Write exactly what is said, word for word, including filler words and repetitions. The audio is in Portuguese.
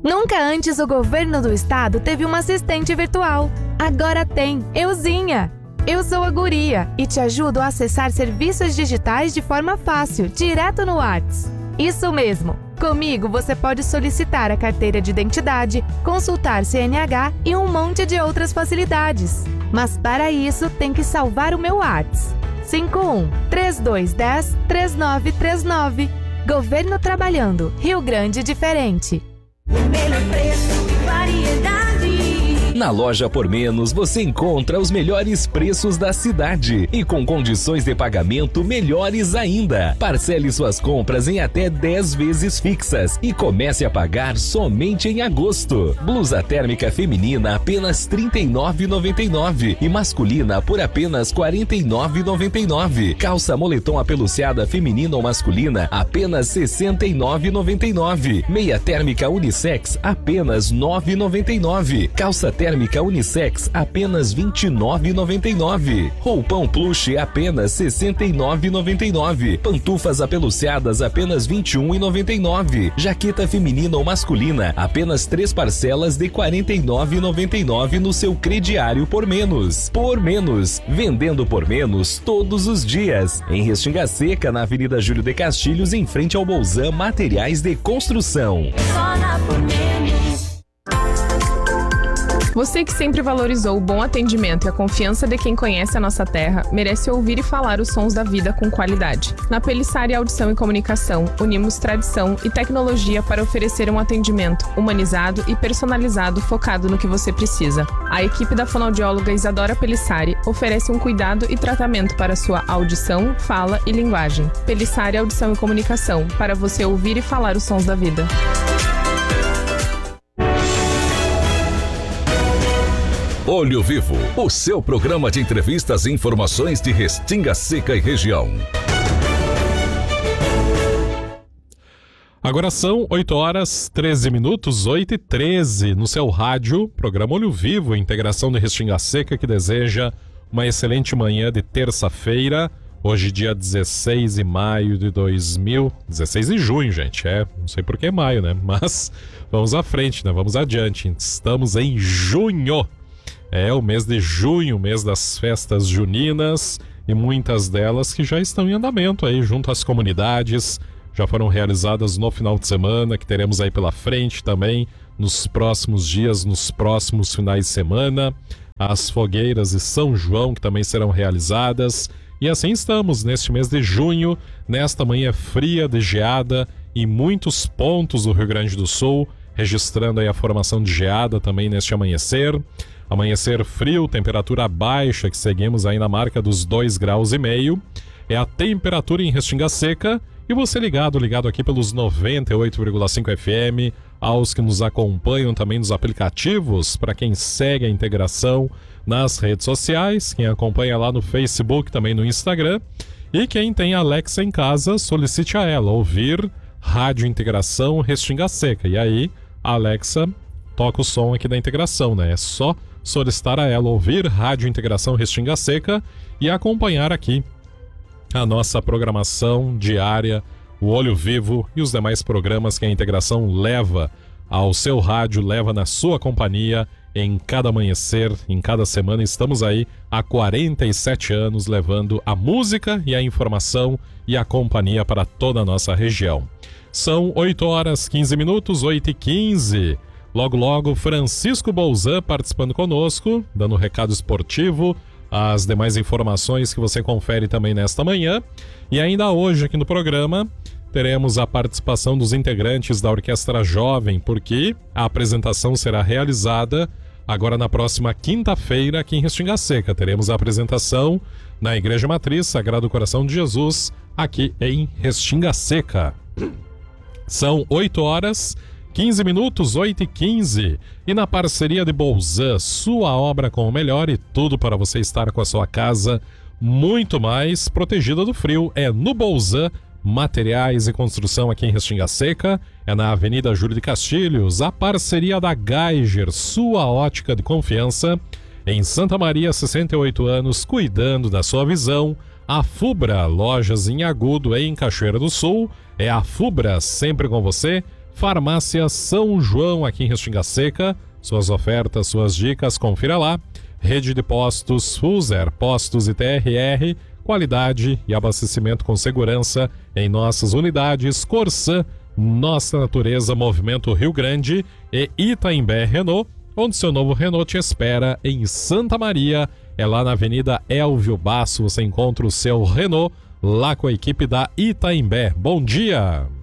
Nunca antes o governo do estado teve uma assistente virtual. Agora tem, Euzinha. Eu sou a Guria e te ajudo a acessar serviços digitais de forma fácil, direto no WhatsApp. Isso mesmo. Comigo você pode solicitar a carteira de identidade, consultar C N H e um monte de outras facilidades. Mas para isso tem que salvar o meu WhatsApp. cinco um, três dois um zero, três nove três nove. Governo Trabalhando. Rio Grande Diferente. O melhor preço, variedade. Na Loja Por Menos você encontra os melhores preços da cidade e com condições de pagamento melhores ainda. Parcele suas compras em até dez vezes fixas e comece a pagar somente em agosto. Blusa térmica feminina apenas trinta e nove reais e noventa e nove centavos e masculina por apenas quarenta e nove reais e noventa e nove centavos. Calça moletom apeluciada feminina ou masculina apenas sessenta e nove reais e noventa e nove centavos. Meia térmica unissex apenas nove reais e noventa e nove centavos. Calça térmica unissex apenas vinte e nove reais e noventa e nove centavos. Roupão plush apenas sessenta e nove reais e noventa e nove centavos. Pantufas apeluciadas apenas vinte e um reais e noventa e nove centavos. Jaqueta feminina ou masculina apenas três parcelas de quarenta e nove reais e noventa e nove centavos no seu crediário Por Menos. Por Menos, vendendo por menos todos os dias. Em Restinga Seca, na Avenida Júlio de Castilhos, em frente ao Bolzan Materiais de Construção. Só na Por Menos. Você que sempre valorizou o bom atendimento e a confiança de quem conhece a nossa terra, merece ouvir e falar os sons da vida com qualidade. Na Pelissari Audição e Comunicação, unimos tradição e tecnologia para oferecer um atendimento humanizado e personalizado focado no que você precisa. A equipe da fonoaudióloga Isadora Pelissari oferece um cuidado e tratamento para sua audição, fala e linguagem. Pelissari Audição e Comunicação, para você ouvir e falar os sons da vida. Olho Vivo, o seu programa de entrevistas e informações de Restinga Seca e região. Agora são oito horas, treze minutos, oito e treze, no seu rádio, programa Olho Vivo, integração de Restinga Seca, que deseja uma excelente manhã de terça-feira, hoje dia dezesseis de maio de dois mil, dezesseis de junho, gente, é, não sei por que maio, né, mas vamos à frente, né, vamos adiante, estamos em junho. É o mês de junho, mês das festas juninas, e muitas delas que já estão em andamento aí junto às comunidades, já foram realizadas no final de semana, que teremos aí pela frente também nos próximos dias, nos próximos finais de semana, as fogueiras de São João que também serão realizadas, e assim estamos neste mês de junho, nesta manhã fria de geada em muitos pontos do Rio Grande do Sul, registrando aí a formação de geada também neste amanhecer. Amanhecer frio, temperatura baixa, que seguimos aí na marca dos dois graus e meio. É a temperatura em Restinga Seca. E você ligado, ligado aqui pelos noventa e oito vírgula cinco F M, aos que nos acompanham também nos aplicativos, para quem segue a integração nas redes sociais, quem acompanha lá no Facebook, também no Instagram. E quem tem Alexa em casa, solicite a ela ouvir Rádio Integração Restinga Seca. E aí, a Alexa toca o som aqui da integração, né? É só solicitar a ela ouvir Rádio Integração Restinga Seca e acompanhar aqui a nossa programação diária, o Olho Vivo e os demais programas que a integração leva ao seu rádio, leva na sua companhia em cada amanhecer, em cada semana. Estamos aí há quarenta e sete anos levando a música e a informação e a companhia para toda a nossa região. São oito horas, quinze minutos, oito e quinze. Logo, logo, Francisco Bolzan participando conosco, dando um recado esportivo, as demais informações que você confere também nesta manhã. E ainda hoje aqui no programa teremos a participação dos integrantes da Orquestra Jovem, porque a apresentação será realizada agora na próxima quinta-feira aqui em Restinga Seca. Teremos a apresentação na Igreja Matriz Sagrado Coração de Jesus, aqui em Restinga Seca. São oito horas... quinze minutos, oito e quinze, e na parceria de Bolzan, sua obra com o melhor e tudo para você estar com a sua casa muito mais protegida do frio. É no Bolzan, Materiais e Construção aqui em Restinga Seca, é na Avenida Júlio de Castilhos. A parceria da Geiger, sua ótica de confiança, em Santa Maria, sessenta e oito anos, cuidando da sua visão. A Fubra, lojas em Agudo em Cachoeira do Sul, é a Fubra sempre com você. Farmácia São João, aqui em Restinga Seca. Suas ofertas, suas dicas, confira lá. Rede de postos Fuser, postos e T R R, qualidade e abastecimento com segurança em nossas unidades. Corsan, Nossa Natureza, Movimento Rio Grande e Itaimbé Renault, onde seu novo Renault te espera em Santa Maria. É lá na Avenida Elvio Basso, você encontra o seu Renault lá com a equipe da Itaimbé. Bom dia!